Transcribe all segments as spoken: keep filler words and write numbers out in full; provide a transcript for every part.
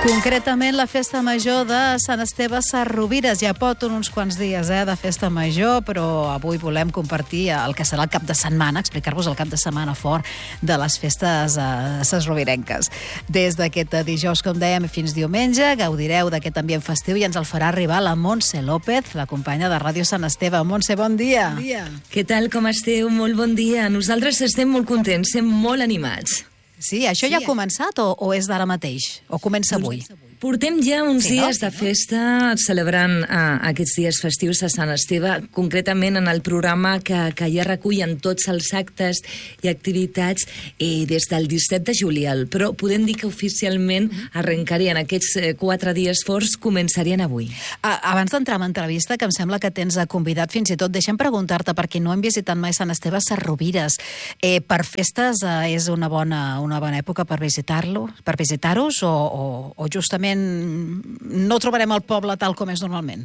Concretament la festa major de Sant Esteve Sesrovires. Ja porten uns quants dies eh, de festa major, però avui volem compartir el que serà el cap de setmana, explicar-vos el cap de setmana fort de les festes eh, sesrovirenques. Des d'aquest dijous, com dèiem, fins diumenge, gaudireu d'aquest ambient festiu i ens el farà arribar la Montse López, la companya de Ràdio Sant Esteve. Montse, bon dia. Bon dia. Què tal, com esteu? Molt bon dia. Nosaltres estem molt contents, estem molt animats. Sí, això ja ha començat o, o és d'ara mateix? O comença avui? Portem ja uns Sí, no? dies de festa celebrant uh, aquests dies festius a Sant Esteve, concretament en el programa que, que ja recullen tots els actes i activitats eh, des del disset de juliol, però podem dir que oficialment arrencarien aquests eh, quatre dies forts, començarien avui. A, abans d'entrar en entrevista, que em sembla que tens convidat fins i tot, deixa'm preguntar-te, perquè no hem visitat mai Sant Esteve Sesrovires. Eh, per festes eh, és una bona, una bona època per visitar-lo, per visitar-us o, o, o justament no trobarem el poble tal com és normalment?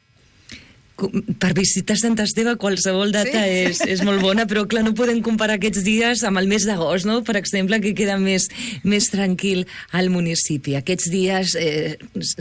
Per visitar Sant Esteve qualsevol data sí? és, és molt bona, però clar, no podem comparar aquests dies amb el mes d'agost, no? Per exemple, que queda més, més tranquil al municipi. Aquests dies eh,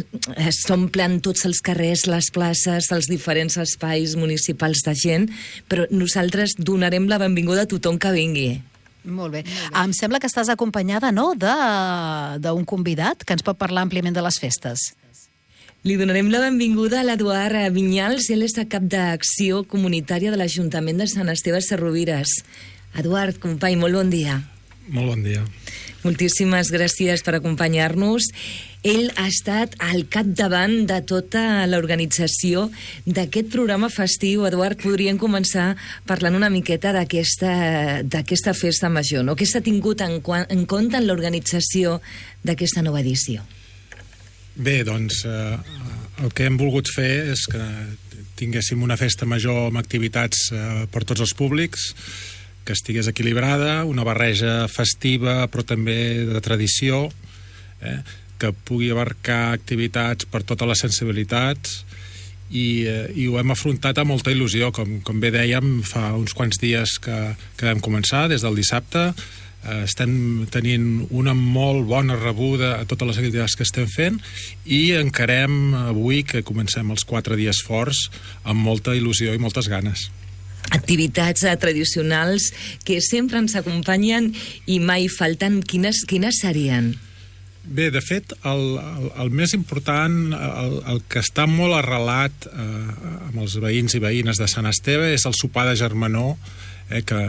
s'omplen tots els carrers, les places, els diferents espais municipals de gent, però nosaltres donarem la benvinguda a tothom que vingui. Molt bé. Molt bé. Em sembla que estàs acompanyada, no?, d'un convidat que ens pot parlar àmpliament de les festes. Li donarem la benvinguda a l'Eduard Vinyals, ell és el cap d'acció comunitària de l'Ajuntament de Sant Esteve Sesrovires. Eduard, company, molt bon dia. Molt bon dia. Moltíssimes gràcies per acompanyar-nos. Ell ha estat al capdavant de tota l'organització d'aquest programa festiu. Eduard, podríem començar parlant una miqueta d'aquesta d'aquesta festa major, no? Què s'ha tingut en, en compte en l'organització d'aquesta nova edició? Bé, doncs, eh, el que hem volgut fer és que tinguéssim una festa major amb activitats eh, per tots els públics, que estigués equilibrada, una barreja festiva però també de tradició, eh, que pugui abarcar activitats per totes les sensibilitats i, eh, i ho hem afrontat amb molta il·lusió, com, com bé dèiem, fa uns quants dies que, que vam començar, des del dissabte. Eh, estem tenint una molt bona rebuda a totes les activitats que estem fent i encarem avui que comencem els quatre dies forts amb molta il·lusió i moltes ganes. Activitats eh, tradicionals que sempre ens acompanyen i mai falten. Quines, quines serien? Bé, de fet, el, el, el més important, el, el que està molt arrelat eh, amb els veïns i veïnes de Sant Esteve és el sopar de germanor, eh, que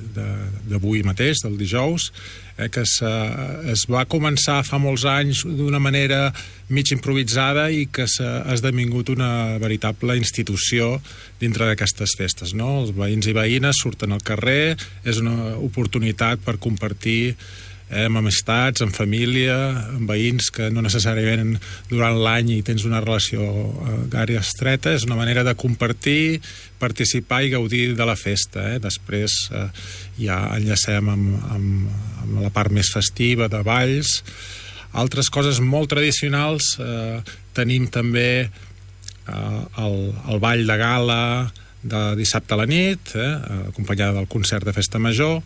d'avui mateix, del dijous, eh, que es, es va començar fa molts anys d'una manera mig improvisada i que s'ha esdevingut una veritable institució dintre d'aquestes festes, no? Els veïns i veïnes surten al carrer, és una oportunitat per compartir eh, amb amistats, amb família, amb veïns que no necessàriament durant l'any hi tens una relació eh, gària estreta, és una manera de compartir, participar i gaudir de la festa. Eh? Després eh, ja enllacem amb, amb, amb la part més festiva de balls. Altres coses molt tradicionals, eh, tenim també eh, el, el ball de gala de dissabte a la nit, eh, acompanyada del concert de festa major,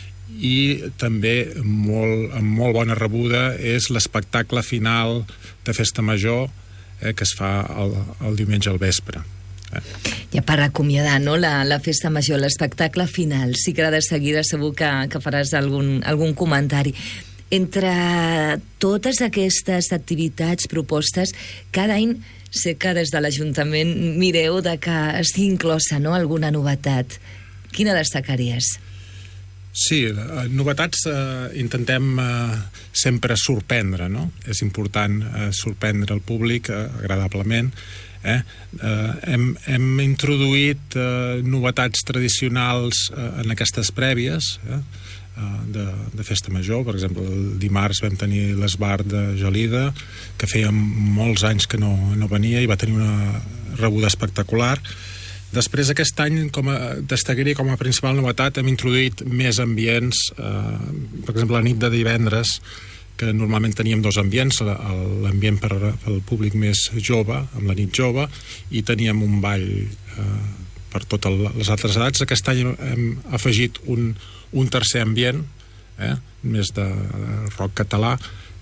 i també molt, amb molt bona rebuda és l'espectacle final de festa major eh, que es fa el, el diumenge al vespre. Eh. Ja per acomiadar, no?, la, la festa major, l'espectacle final. Sí que de seguida segur que, que faràs algun, algun comentari. Entre totes aquestes activitats propostes, cada any sé que des de l'Ajuntament mireu de que estigui inclosa, no?, alguna novetat. Quina destacaries? Sí, novetats eh, intentem eh, sempre sorprendre, no? És important eh, sorprendre el públic eh, agradablement. Eh? Eh, hem, hem introduït eh, novetats tradicionals eh, en aquestes prèvies eh? De, de festa major. Per exemple, el dimarts vam tenir l'esbar de Gelida, que feia molts anys que no, no venia i va tenir una rebuda espectacular. Després, aquest any, com a, destacaria com a principal novetat, hem introduït més ambients, eh, per exemple, la nit de divendres, que normalment teníem dos ambients, l'ambient per al públic més jove, amb la nit jove, i teníem un ball eh, per totes les altres edats. Aquest any hem afegit un, un tercer ambient, eh, més de rock català,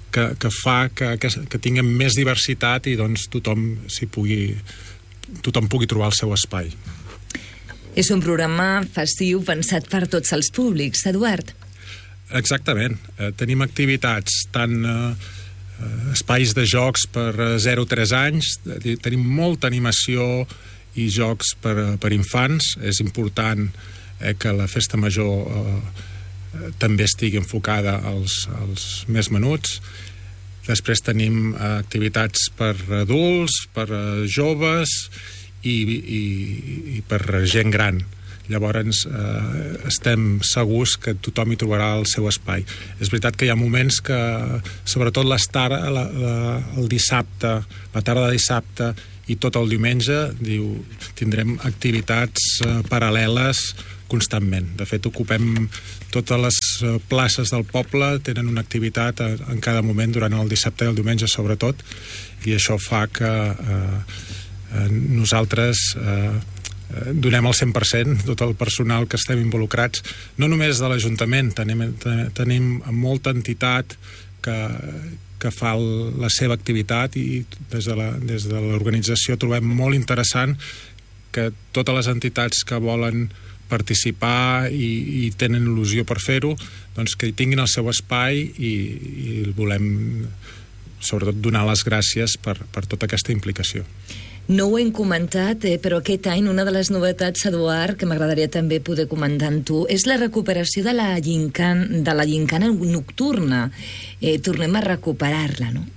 que, que fa que, que, que tinguem més diversitat i doncs tothom s'hi pugui tothom pugui trobar el seu espai. És un programa festiu pensat per tots els públics, Eduard. Exactament. Eh, tenim activitats tant eh, espais de jocs per zero a tres anys, tenim molta animació i jocs per, per infants. És important eh, que la festa major eh, també estigui enfocada als, als més menuts. Després tenim eh, activitats per adults, per eh, joves i, i, i per gent gran. Llavors eh, estem segurs que tothom hi trobarà el seu espai. És veritat que hi ha moments que, sobretot l'estar, la, la, el dissabte, la tarda de dissabte i tot el diumenge, diu, tindrem activitats eh, paral·leles constantment. De fet, ocupem totes les places del poble, tenen una activitat en cada moment durant el dissabte i el diumenge sobretot, i això fa que eh, eh, nosaltres eh, donem el cent per cent, tot el personal que estem involucrats, no només de l'Ajuntament, tenim, tenim molta entitat que, que fa el, la seva activitat, i des de la, des de l'organització trobem molt interessant que totes les entitats que volen participar i, i tenen il·lusió per fer-ho, doncs que hi tinguin el seu espai, i, i volem sobretot donar les gràcies per, per tota aquesta implicació. No ho hem comentat, eh, però aquest any una de les novetats, Eduard, que m'agradaria també poder comentar amb tu, és la recuperació de la gincana, de la gincana nocturna. Eh, tornem a recuperar-la, no?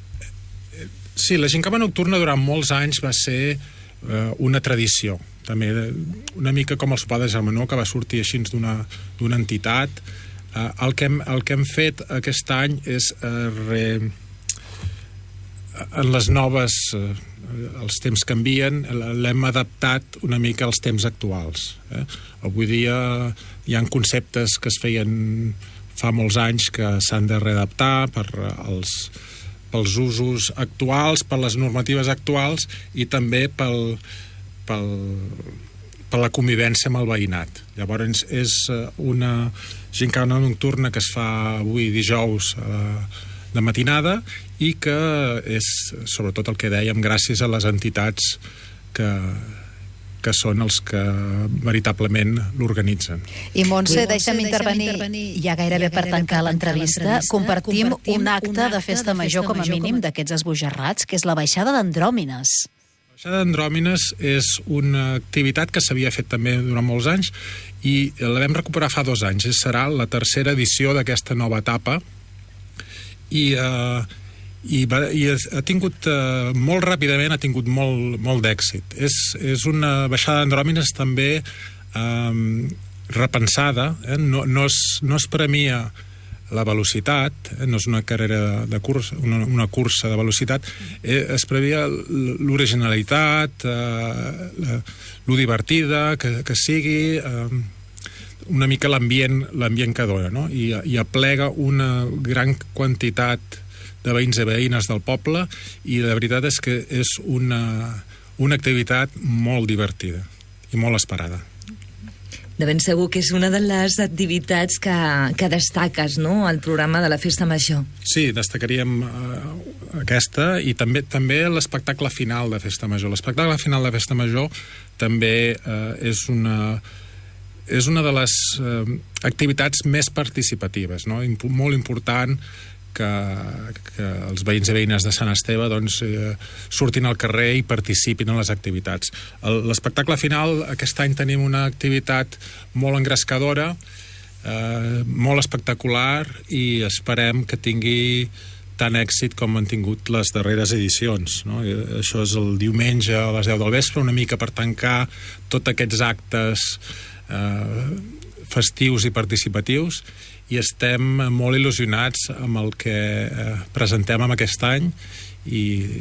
Sí, la gincana nocturna durant molts anys va ser eh, una tradició. També una mica com el sopar de germanor, que va sortir així d'una d'una entitat. Eh, el, que hem, el que hem fet aquest any és eh, re... en les noves... Eh, els temps canvien, l'hem adaptat una mica als temps actuals. Eh? Avui dia hi ha conceptes que es feien fa molts anys que s'han de readaptar per als, pels usos actuals, per les normatives actuals i també pel, pel, per la convivència amb el veïnat. Llavors és una gincana nocturna que es fa avui dijous eh, de matinada, i que és sobretot el que dèiem gràcies a les entitats que, que són els que veritablement l'organitzen. I Montse, deixa'm intervenir, ja gairebé per tancar l'entrevista, compartim un acte de festa major com a mínim d'aquests esbojarrats, que és la baixada d'Andròmines. La baixada d'Andròmines és una activitat que s'havia fet també durant molts anys i la vam recuperar fa dos anys. Serà la tercera edició d'aquesta nova etapa, i, uh, i, va, i ha tingut uh, molt ràpidament ha tingut molt, molt d'èxit. És, és una baixada d'Andròmines també um, repensada, eh? no, no, es, no es premia la velocitat, eh? No és una carrera de cursa, una, una cursa de velocitat, eh? Es premia l'originalitat, eh, lo divertida que, que sigui, eh, una mica l'ambient l'ambient que dona, no? I, i aplega una gran quantitat de veïns i veïnes del poble, i la veritat és que és una, una activitat molt divertida i molt esperada. De ben segur que és una de les activitats que, que destaques, no?, al programa de la Festa Major. Sí, destacaríem uh, aquesta, i també també l'espectacle final de Festa Major. L'espectacle final de Festa Major també uh, és una... és una de les eh, activitats més participatives, no? Imp- molt important que, que els veïns i veïnes de Sant Esteve doncs, eh, surtin al carrer i participin en les activitats. El, l'espectacle final, aquest any tenim una activitat molt engrescadora, eh, molt espectacular, i esperem que tingui tant èxit com han tingut les darreres edicions, no? I això és el diumenge a les deu del vespre, una mica per tancar tots aquests actes Eh, festius i participatius, i estem molt il·lusionats amb el que eh, presentem amb aquest any, i,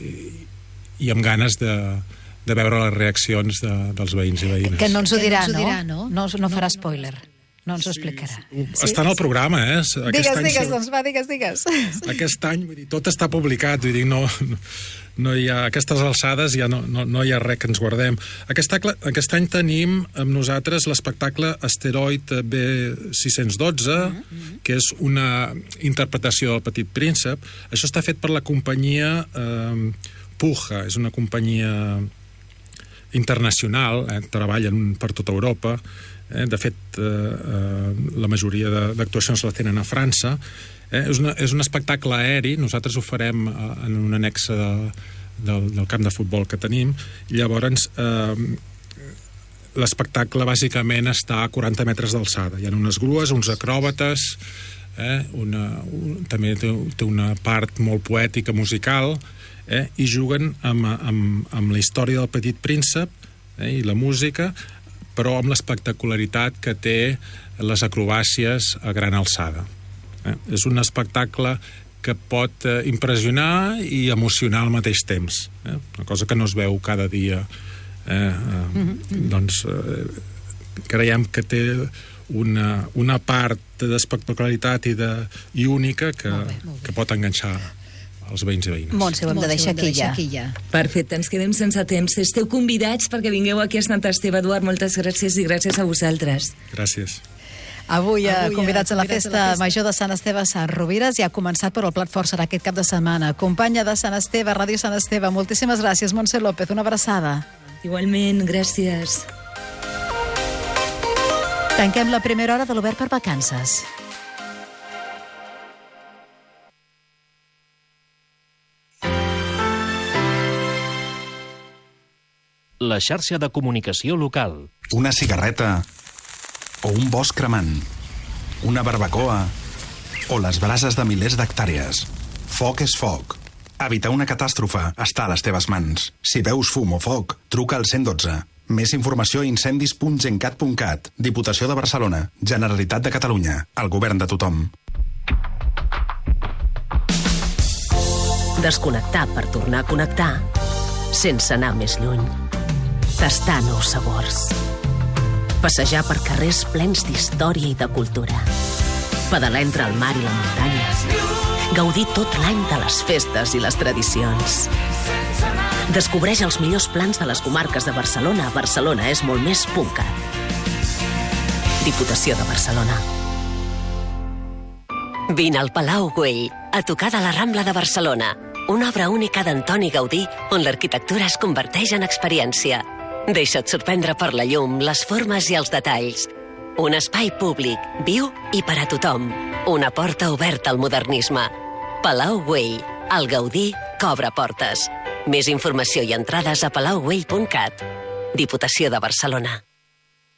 i amb ganes de, de veure les reaccions de, dels veïns i veïnes. Que no ens ho dirà, no? No, no, no farà spoiler. no ens ho explicarà. Sí, està en el programa, eh? Aquest digues, any, digues, doncs va, digues, digues. Aquest any, vull dir, tot està publicat, vull dir, no, no hi ha, aquestes alçades ja no, no, no hi ha res que ens guardem. Aquest, aquest any tenim amb nosaltres l'espectacle Asteroid B sis-cents dotze, mm-hmm. que és una interpretació del Petit Príncep. Això està fet per la companyia eh, Puja, és una companyia internacional, eh, treballen per tota Europa. Eh, de fet, eh, eh, la majoria d'actuacions la tenen a França. Eh, és, una, és un espectacle aeri, nosaltres ho farem eh, en un annex de, del, del camp de futbol que tenim, i llavors eh, l'espectacle bàsicament està a quaranta metres d'alçada. Hi ha unes grues, uns acròbates, eh, una, un, també té, té una part molt poètica, musical, eh, i juguen amb, amb, amb la història del Petit Príncep eh, i la música, però amb l'espectacularitat que té les acrobàcies a gran alçada. Eh? És un espectacle que pot eh, impressionar i emocionar al mateix temps. Eh? Una cosa que no es veu cada dia. Eh? Eh, mm-hmm. Doncs eh, creiem que té una, una part d'espectacularitat i, de, i única que, molt bé, molt bé. que pot enganxar els veïns i veïnes. Montse, ho hem de deixar aquí ja. aquí ja. Perfecte, ens quedem sense temps. Esteu convidats perquè vingueu aquí a Sant Esteve. Eduard, moltes gràcies i gràcies a vosaltres. Gràcies. Avui, Avui convidats a la festa, a la festa major de Sant Esteve a Sant Rovires, ja ha començat, però el plat fort serà aquest cap de setmana. Companya de Sant Esteve, Ràdio Sant Esteve, moltíssimes gràcies. Montse López, una abraçada. Igualment, gràcies. Tanquem la primera hora de l'Obert per Vacances. La xarxa de comunicació local. Una cigarreta o un bosc cremant, una barbacoa o les brases de milers d'hectàrees. Foc és foc. Evitar una catàstrofe està a les teves mans. Si veus fum o foc, truca al cent dotze. Més informació a incendis punt gencat punt cat. Diputació de Barcelona. Generalitat de Catalunya. El govern de tothom. Desconnectar per tornar a connectar sense anar més lluny. Tastar nous sabors. Passejar per carrers plens d'història i de cultura. Pedalar entre el mar i la muntanya. Gaudir tot l'any de les festes i les tradicions. Descobreix els millors plans de les comarques de Barcelona a Barcelona és molt més punt cat. Diputació de Barcelona. Vine al Palau Güell, a tocar de la Rambla de Barcelona. Una obra única d'Antoni Gaudí on l'arquitectura es converteix en experiència. Deixa't sorprendre per la llum, les formes i els detalls. Un espai públic, viu i per a tothom. Una porta oberta al modernisme. Palau Güell, el Gaudí cobra portes. Més informació i entrades a palau güell punt cat. Diputació de Barcelona.